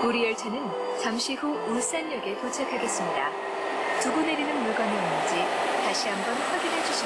우리 열차는 잠시 후 울산역에 도착하겠습니다. 두고 내리는 물건이 없는지 다시 한번 확인해 주시기